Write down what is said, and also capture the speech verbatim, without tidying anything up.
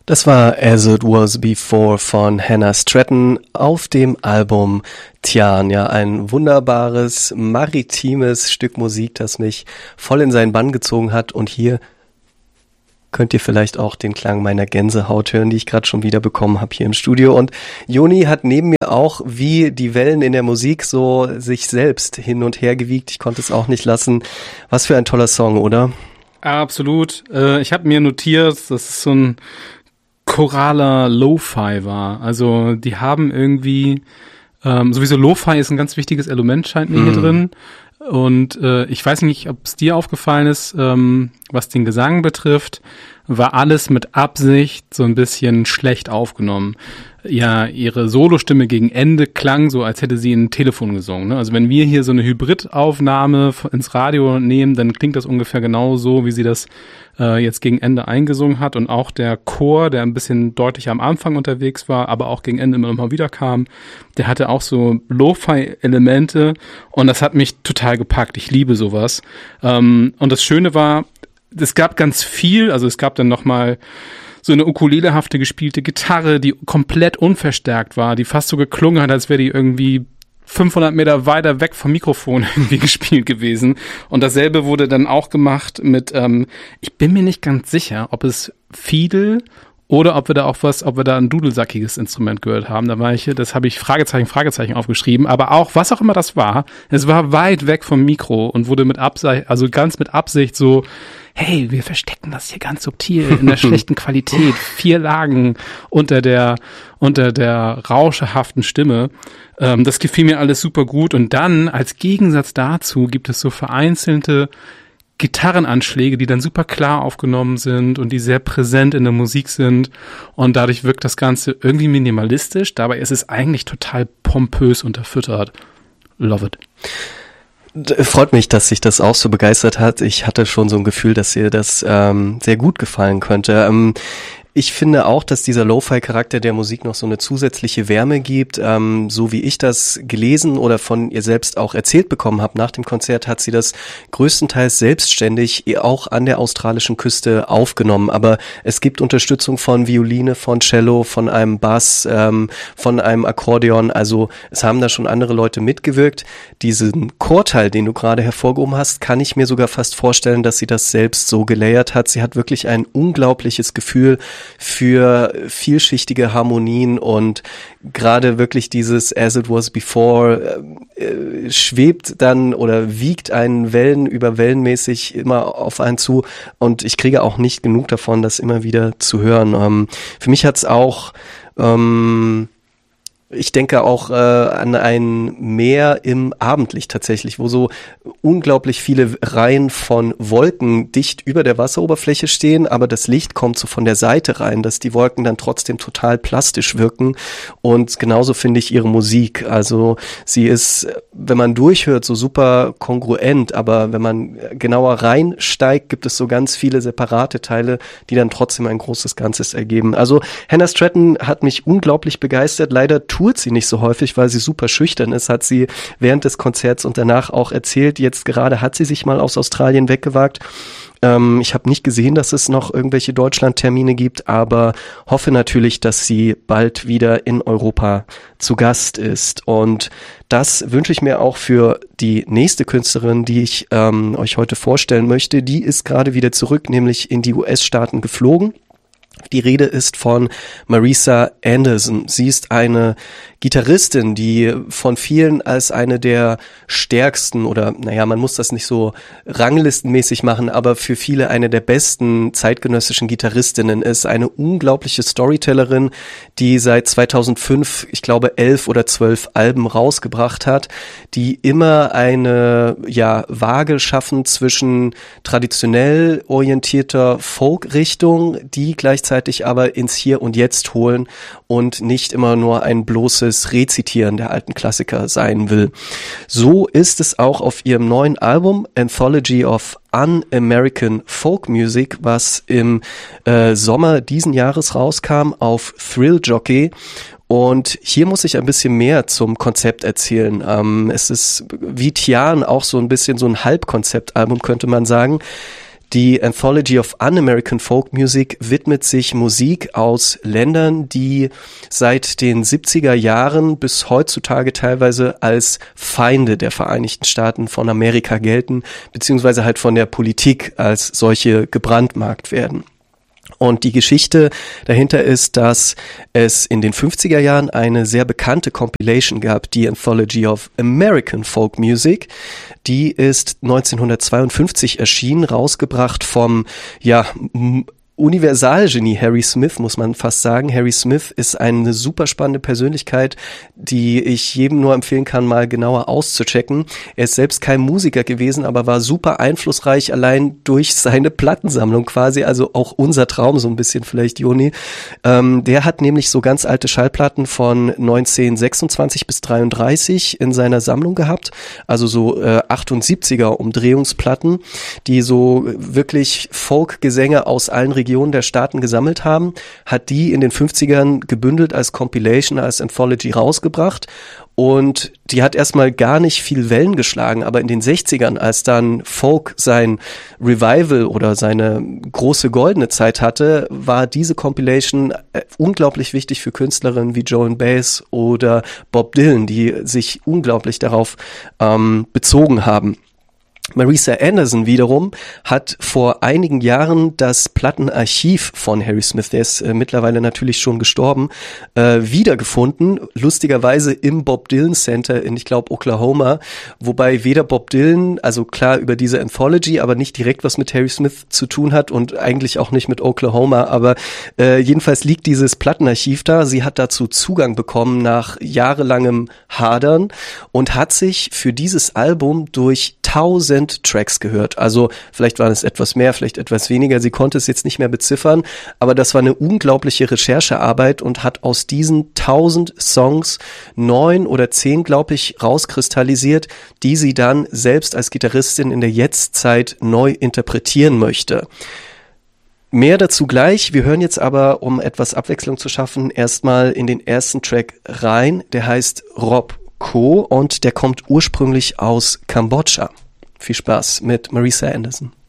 Das war As It Was Before von Hannah Stratton auf dem Album Tian. Ja, ein wunderbares, maritimes Stück Musik, das mich voll in seinen Bann gezogen hat. Und hier könnt ihr vielleicht auch den Klang meiner Gänsehaut hören, die ich gerade schon wieder bekommen habe hier im Studio. Und Joni hat neben mir auch, wie die Wellen in der Musik, so sich selbst hin und her gewiegt. Ich konnte es auch nicht lassen. Was für ein toller Song, oder? Absolut. Äh, ich habe mir notiert, das ist so ein choraler Lo-Fi war. Also die haben irgendwie, ähm, sowieso Lo-Fi ist ein ganz wichtiges Element, scheint mir mm. hier drin. Und äh, ich weiß nicht, ob es dir aufgefallen ist, ähm, was den Gesang betrifft, war alles mit Absicht so ein bisschen schlecht aufgenommen. Ja, ihre Solostimme gegen Ende klang so, als hätte sie in ein Telefon gesungen. Ne? Also wenn wir hier so eine Hybridaufnahme ins Radio nehmen, dann klingt das ungefähr genau so, wie sie das äh, jetzt gegen Ende eingesungen hat. Und auch der Chor, der ein bisschen deutlicher am Anfang unterwegs war, aber auch gegen Ende immer noch mal wieder kam, der hatte auch so Lo-Fi-Elemente und das hat mich total gepackt. Ich liebe sowas. Ähm, und das Schöne war, es gab ganz viel, also es gab dann noch mal so eine ukulelehafte gespielte Gitarre, die komplett unverstärkt war, die fast so geklungen hat, als wäre die irgendwie fünfhundert Meter weiter weg vom Mikrofon irgendwie gespielt gewesen. Und dasselbe wurde dann auch gemacht mit, ähm, ich bin mir nicht ganz sicher, ob es Fiedel oder ob wir da auch was, ob wir da ein dudelsackiges Instrument gehört haben. Da war ich, das habe ich Fragezeichen, Fragezeichen aufgeschrieben. Aber auch, was auch immer das war, es war weit weg vom Mikro und wurde mit Absicht, also ganz mit Absicht so, hey, wir verstecken das hier ganz subtil in der schlechten Qualität. Vier Lagen unter der, unter der rauschehaften Stimme. Ähm, das gefiel mir alles super gut. Und dann, als Gegensatz dazu, gibt es so vereinzelte Gitarrenanschläge, die dann super klar aufgenommen sind und die sehr präsent in der Musik sind. Und dadurch wirkt das Ganze irgendwie minimalistisch. Dabei ist es eigentlich total pompös unterfüttert. Love it. Freut mich, dass sich das auch so begeistert hat. Ich hatte schon so ein Gefühl, dass ihr das ähm, sehr gut gefallen könnte. Ähm, Ich finde auch, dass dieser Lo-Fi-Charakter der Musik noch so eine zusätzliche Wärme gibt. Ähm, so wie ich das gelesen oder von ihr selbst auch erzählt bekommen habe nach dem Konzert, hat sie das größtenteils selbstständig auch an der australischen Küste aufgenommen. Aber es gibt Unterstützung von Violine, von Cello, von einem Bass, ähm, von einem Akkordeon. Also es haben da schon andere Leute mitgewirkt. Diesen Chorteil, den du gerade hervorgehoben hast, kann ich mir sogar fast vorstellen, dass sie das selbst so gelayert hat. Sie hat wirklich ein unglaubliches Gefühl für vielschichtige Harmonien und gerade wirklich dieses As It Was Before äh, schwebt dann oder wiegt einen Wellen über wellenmäßig immer auf einen zu und ich kriege auch nicht genug davon, das immer wieder zu hören. Ähm, für mich hat's auch ähm, Ich denke auch äh, an ein Meer im Abendlicht tatsächlich, wo so unglaublich viele Reihen von Wolken dicht über der Wasseroberfläche stehen, aber das Licht kommt so von der Seite rein, dass die Wolken dann trotzdem total plastisch wirken. Und genauso finde ich ihre Musik. Also sie ist, wenn man durchhört, so super kongruent, aber wenn man genauer reinsteigt, gibt es so ganz viele separate Teile, die dann trotzdem ein großes Ganzes ergeben. Also Hannah Stratton hat mich unglaublich begeistert. Leider tourt sie nicht so häufig, weil sie super schüchtern ist, hat sie während des Konzerts und danach auch erzählt. Jetzt gerade hat sie sich mal aus Australien weggewagt. Ähm, ich habe nicht gesehen, dass es noch irgendwelche Deutschland-Termine gibt, aber hoffe natürlich, dass sie bald wieder in Europa zu Gast ist. Und das wünsche ich mir auch für die nächste Künstlerin, die ich ähm, euch heute vorstellen möchte. Die ist gerade wieder zurück, nämlich in die U S-Staaten geflogen. Die Rede ist von Marisa Anderson. Sie ist eine Gitarristin, die von vielen als eine der stärksten oder, naja, man muss das nicht so ranglistenmäßig machen, aber für viele eine der besten zeitgenössischen Gitarristinnen ist. Eine unglaubliche Storytellerin, die seit zweitausendfünf, ich glaube, elf oder zwölf Alben rausgebracht hat, die immer eine, ja, Waage schaffen zwischen traditionell orientierter Folk-Richtung, die gleichzeitig aber ins Hier und Jetzt holen und nicht immer nur ein bloßes Rezitieren der alten Klassiker sein will. So ist es auch auf ihrem neuen Album Anthology of Un-American Folk Music, was im äh, Sommer diesen Jahres rauskam auf Thrill Jockey. Und hier muss ich ein bisschen mehr zum Konzept erzählen. Ähm, es ist wie Tian auch so ein bisschen so ein Halbkonzeptalbum, könnte man sagen. Die Anthology of Un-American Folk Music widmet sich Musik aus Ländern, die seit den siebziger Jahren bis heutzutage teilweise als Feinde der Vereinigten Staaten von Amerika gelten, beziehungsweise halt von der Politik als solche gebrandmarkt werden. Und die Geschichte dahinter ist, dass es in den fünfziger Jahren eine sehr bekannte Compilation gab, die Anthology of American Folk Music. Die ist neunzehnhundertzweiundfünfzig erschienen, rausgebracht vom, ja, m- Universalgenie Harry Smith, muss man fast sagen. Harry Smith ist eine super spannende Persönlichkeit, die ich jedem nur empfehlen kann, mal genauer auszuchecken. Er ist selbst kein Musiker gewesen, aber war super einflussreich allein durch seine Plattensammlung quasi, also auch unser Traum so ein bisschen vielleicht, Joni. Ähm, der hat nämlich so ganz alte Schallplatten von neunzehnhundertsechsundzwanzig bis dreiunddreißig in seiner Sammlung gehabt, also so äh, achtundsiebziger Umdrehungsplatten, die so wirklich Folk-Gesänge aus allen Regionen der Staaten gesammelt haben, hat die in den fünfzigern gebündelt als Compilation, als Anthology rausgebracht und die hat erstmal gar nicht viel Wellen geschlagen, aber in den sechzigern, als dann Folk sein Revival oder seine große goldene Zeit hatte, war diese Compilation unglaublich wichtig für Künstlerinnen wie Joan Baez oder Bob Dylan, die sich unglaublich darauf ähm, bezogen haben. Marisa Anderson wiederum hat vor einigen Jahren das Plattenarchiv von Harry Smith, der ist äh, mittlerweile natürlich schon gestorben, äh, wiedergefunden, lustigerweise im Bob Dylan Center in, ich glaube, Oklahoma, wobei weder Bob Dylan, also klar über diese Anthology, aber nicht direkt was mit Harry Smith zu tun hat und eigentlich auch nicht mit Oklahoma, aber äh, jedenfalls liegt dieses Plattenarchiv da. Sie hat dazu Zugang bekommen nach jahrelangem Hadern und hat sich für dieses Album durch tausend Tracks gehört. Also vielleicht waren es etwas mehr, vielleicht etwas weniger. Sie konnte es jetzt nicht mehr beziffern, aber das war eine unglaubliche Recherchearbeit und hat aus diesen tausend Songs neun oder zehn, glaube ich, rauskristallisiert, die sie dann selbst als Gitarristin in der Jetztzeit neu interpretieren möchte. Mehr dazu gleich. Wir hören jetzt aber, um etwas Abwechslung zu schaffen, erstmal in den ersten Track rein. Der heißt Rob Co. und der kommt ursprünglich aus Kambodscha. Viel Spaß mit Marisa Anderson.